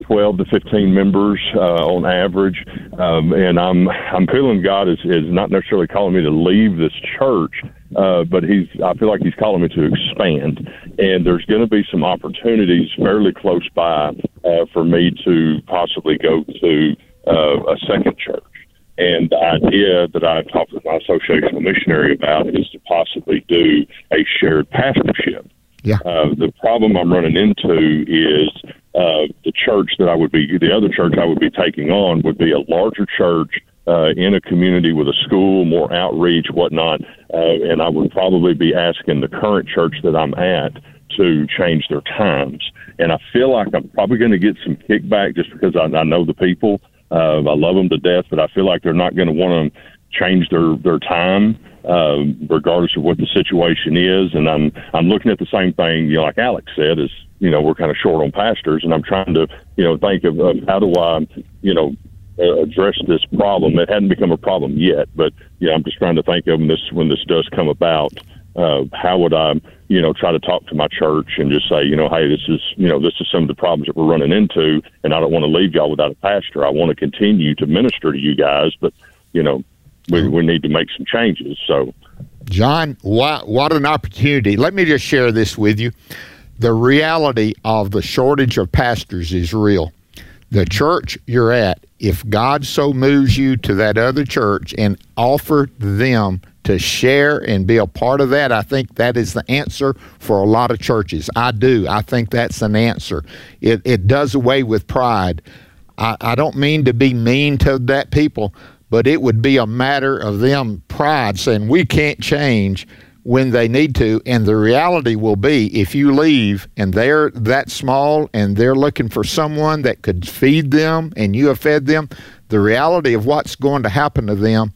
12 to 15 members on average, and I'm feeling God is not necessarily calling me to leave this church, but I feel like He's calling me to expand, and there's going to be some opportunities fairly close by for me to possibly go to a second church. And the idea that I talked with my associational missionary about is to possibly do a shared pastorship. Yeah. The problem I'm running into is the other church I would be taking on would be a larger church in a community with a school, more outreach, whatnot, and I would probably be asking the current church that I'm at to change their times. And I feel like I'm probably going to get some kickback just because I know the people. I love them to death, but I feel like they're not going to want to change their time, regardless of what the situation is. And I'm looking at the same thing, like Alex said, is, we're kind of short on pastors, and I'm trying to, think of how do I, address this problem. It hadn't become a problem yet, but I'm just trying to think of when this does come about. How would I, try to talk to my church and just say, hey, this is some of the problems that we're running into, and I don't want to leave y'all without a pastor. I want to continue to minister to you guys, but, we need to make some changes. So, John, what an opportunity. Let me just share this with you. The reality of the shortage of pastors is real. The church you're at, if God so moves you to that other church and offer them to share and be a part of that, I think that is the answer for a lot of churches. I do. I think that's an answer. It does away with pride. I don't mean to be mean to that people, but it would be a matter of them pride saying we can't change when they need to. And the reality will be, if you leave and they're that small and they're looking for someone that could feed them and you have fed them, the reality of what's going to happen to them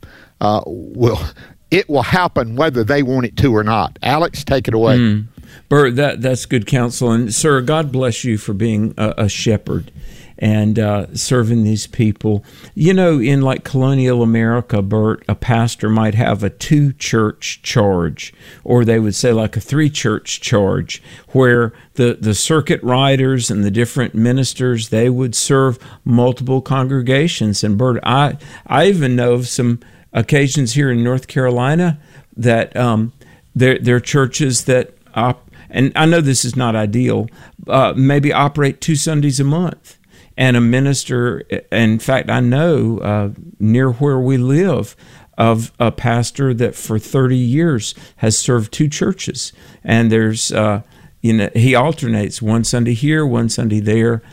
will happen whether they want it to or not. Alex, take it away. Bert, that's good counsel. And sir, God bless you for being a shepherd and serving these people. In like colonial America, Bert, a pastor might have a 2-church charge, or they would say like a 3-church charge, where the circuit riders and the different ministers, they would serve multiple congregations. And Bert, I even know of some occasions here in North Carolina that there are churches that, and I know this is not ideal, maybe operate 2 Sundays a month. And a minister, in fact, I know near where we live, of a pastor that for 30 years has served 2 churches. And there's, he alternates, one Sunday here, one Sunday there.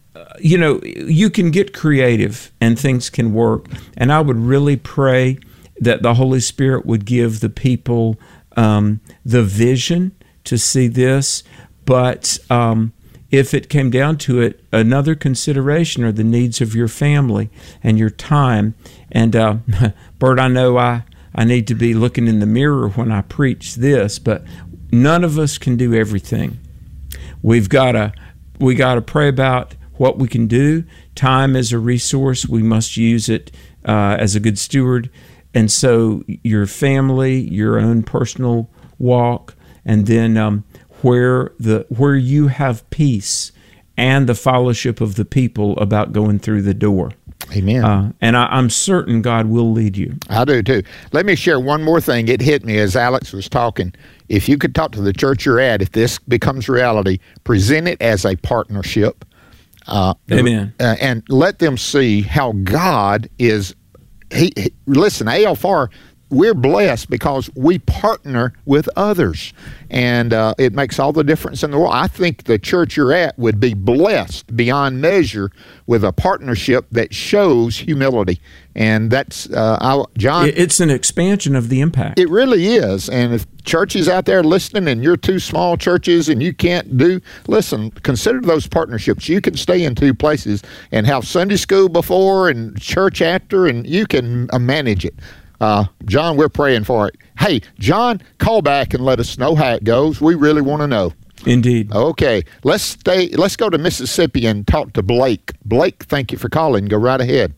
You can get creative and things can work. And I would really pray that the Holy Spirit would give the people the vision to see this. But if it came down to it, another consideration are the needs of your family and your time. And Bert, I know I need to be looking in the mirror when I preach this, but none of us can do everything. We got to pray about what we can do. Time is a resource. We must use it as a good steward. And so your family, your own personal walk, and then where you have peace and the fellowship of the people about going through the door. Amen. And I'm certain God will lead you. I do too. Let me share one more thing. It hit me as Alex was talking. If you could talk to the church you're at, if this becomes reality, present it as a partnership. Amen. And let them see how God is. Listen, ALFR, we're blessed because we partner with others, and it makes all the difference in the world. I think the church you're at would be blessed beyond measure with a partnership that shows humility, and that's John. It's an expansion of the impact. It really is, and if churches out there listening and you're 2 small churches and you can't listen, consider those partnerships. You can stay in 2 places and have Sunday school before and church after, and you can manage it. John, we're praying for it. Hey, John, call back and let us know how it goes. We really want to know. Indeed. Okay, let's go to Mississippi and talk to Blake. Blake, thank you for calling. Go right ahead.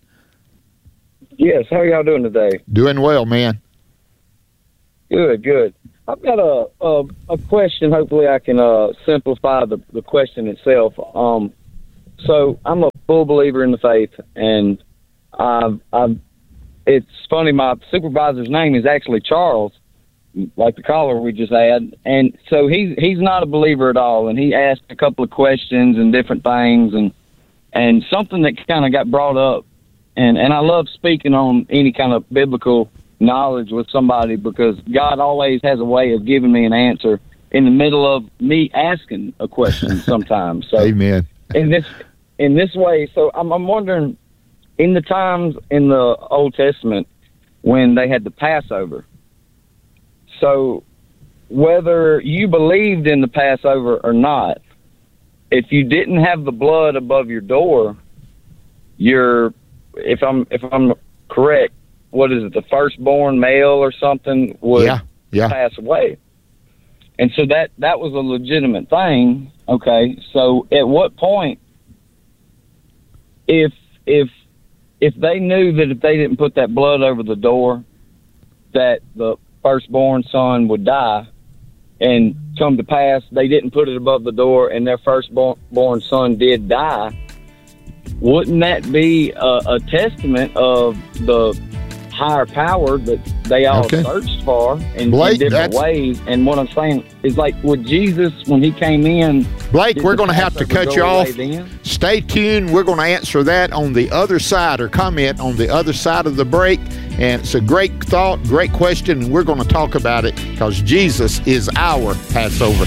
Yes, how are y'all doing today? Doing well, man. Good. I've got a question. Hopefully I can simplify the question itself. So I'm a full believer in the faith, and it's funny, my supervisor's name is actually Charles, like the caller we just had, and so he's not a believer at all, and he asked a couple of questions and different things, and something that kind of got brought up, and I love speaking on any kind of biblical knowledge with somebody, because God always has a way of giving me an answer in the middle of me asking a question sometimes. So Amen. In this way, so I'm wondering, in the times in the Old Testament when they had the Passover, so whether you believed in the Passover or not, if you didn't have the blood above your door, if I'm correct, what is it, the firstborn male or something would pass away. And so that was a legitimate thing. Okay, so at what point, if they knew that if they didn't put that blood over the door, that the firstborn son would die, and come to pass they didn't put it above the door and their firstborn son did die, wouldn't that be a testament of the higher power that they all searched for in different ways? And what I'm saying is, like, with Jesus, when he came in, Blake, we're going to have to cut you off. Stay tuned. We're going to answer that on the other side, or comment on the other side of the break. And it's a great thought, great question, and we're going to talk about it, because Jesus is our Passover.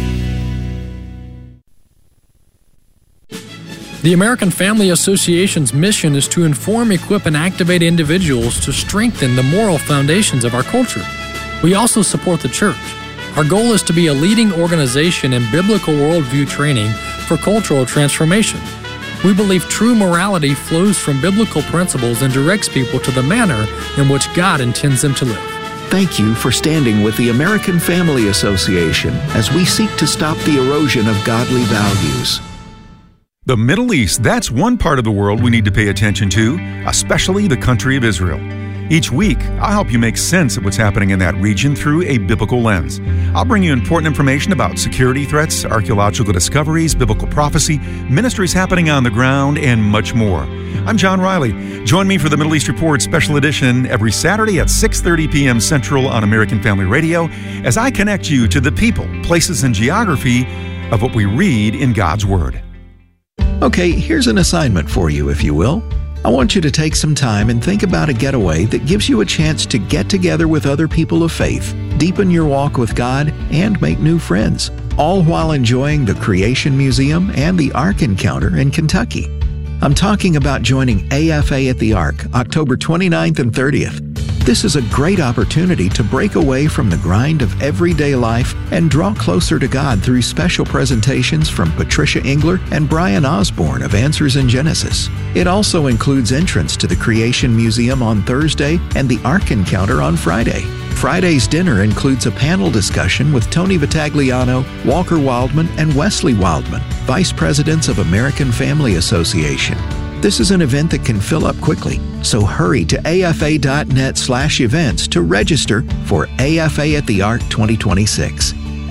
The American Family Association's mission is to inform, equip, and activate individuals to strengthen the moral foundations of our culture. We also support the church. Our goal is to be a leading organization in biblical worldview training for cultural transformation. We believe true morality flows from biblical principles and directs people to the manner in which God intends them to live. Thank you for standing with the American Family Association as we seek to stop the erosion of godly values. The Middle East, that's one part of the world we need to pay attention to, especially the country of Israel. Each week, I'll help you make sense of what's happening in that region through a biblical lens. I'll bring you important information about security threats, archaeological discoveries, biblical prophecy, ministries happening on the ground, and much more. I'm John Riley. Join me for the Middle East Report Special Edition every Saturday at 6:30 p.m. Central on American Family Radio as I connect you to the people, places, and geography of what we read in God's Word. Okay, here's an assignment for you, if you will. I want you to take some time and think about a getaway that gives you a chance to get together with other people of faith, deepen your walk with God, and make new friends, all while enjoying the Creation Museum and the Ark Encounter in Kentucky. I'm talking about joining AFA at the Ark, October 29th and 30th. This is a great opportunity to break away from the grind of everyday life and draw closer to God through special presentations from Patricia Engler and Brian Osborne of Answers in Genesis. It also includes entrance to the Creation Museum on Thursday and the Ark Encounter on Friday. Friday's dinner includes a panel discussion with Tony Vitagliano, Walker Wildman, and Wesley Wildman, Vice Presidents of American Family Association. This is an event that can fill up quickly, so hurry to afa.net/events to register for AFA at the Ark 2026.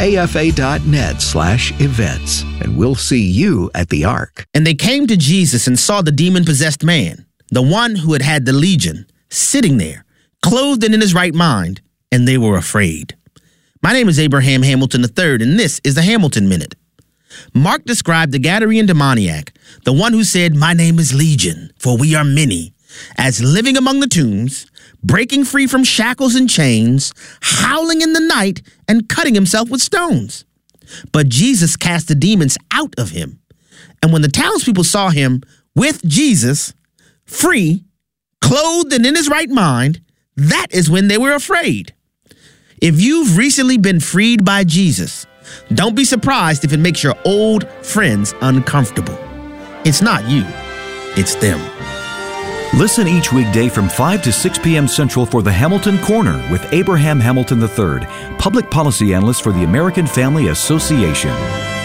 afa.net/events, and we'll see you at the Ark. And they came to Jesus and saw the demon-possessed man, the one who had had the legion, sitting there, clothed and in his right mind, and they were afraid. My name is Abraham Hamilton III, and this is the Hamilton Minute. Mark described the Gadarene demoniac, the one who said, "My name is Legion, for we are many," as living among the tombs, breaking free from shackles and chains, howling in the night, and cutting himself with stones. But Jesus cast the demons out of him. And when the townspeople saw him with Jesus, free, clothed and in his right mind, that is when they were afraid. If you've recently been freed by Jesus, don't be surprised if it makes your old friends uncomfortable. It's not you, it's them. Listen each weekday from 5 to 6 p.m. Central for the Hamilton Corner with Abraham Hamilton III, public policy analyst for the American Family Association.